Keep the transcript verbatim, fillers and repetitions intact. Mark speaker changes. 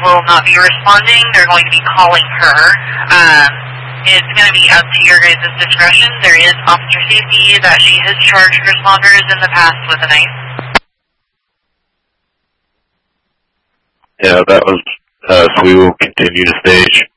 Speaker 1: will not be responding. They're going to be calling her. Um, it's going to be up to your guys' discretion. There is officer safety that she has charged responders in the past with a knife.
Speaker 2: Yeah, that was us. We will continue to stage.